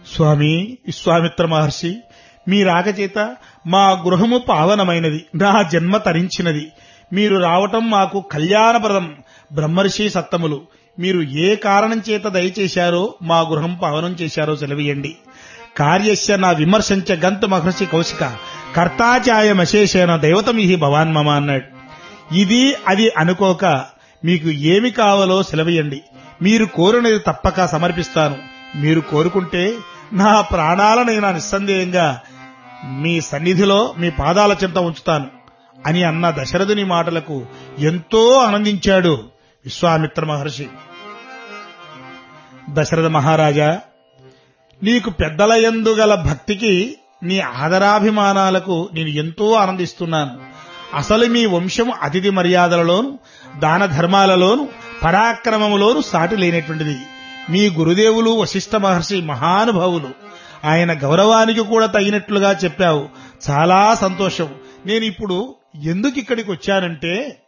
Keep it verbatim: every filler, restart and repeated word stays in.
స్వామి విశ్వామిత్ర మహర్షి, మీ రాక చేత మా గృహము పావనమైనది, నా జన్మ తరించినది. మీరు రావటం మాకు కళ్యాణప్రదం. బ్రహ్మర్షి సత్తములు, మీరు ఏ కారణం చేత దయచేశారో, మా గృహం పావనం చేశారో సెలవీయండి. కార్యస్య నా విమర్శంచ గంతు మహర్షి కౌశిక కర్తాచాయమశేషేణ దైవతమిహి భవాన్ మమ అన్నాడు. ఇది అది అనుకోక మీకు ఏమి కావాలో సెలవీయండి. మీరు కోరినది తప్పక సమర్పిస్తాను. మీరు కోరుకుంటే నా ప్రాణాలనైనా నిస్సందేహంగా మీ సన్నిధిలో మీ పాదాల చెంత ఉంచుతాను అని అన్న దశరథుని మాటలకు ఎంతో ఆనందించాడు విశ్వామిత్ర మహర్షి. దశరథ మహారాజా, నీకు పెద్దల యందు గల భక్తికి, నీ ఆదరాభిమానాలకు నేను ఎంతో ఆనందిస్తున్నాను. అసలు మీ వంశం అతిథి మర్యాదలలోను, దాన ధర్మాలలోను, పరాక్రమములోను సాటి లేనటువంటిది. మీ గురుదేవులు వశిష్ఠ మహర్షి మహానుభావులు. ఆయన గౌరవానికి కూడా తగినట్లుగా చెప్పావు. చాలా సంతోషం. నేను ఇప్పుడు ఎందుకు ఇక్కడికి వచ్చానంటే,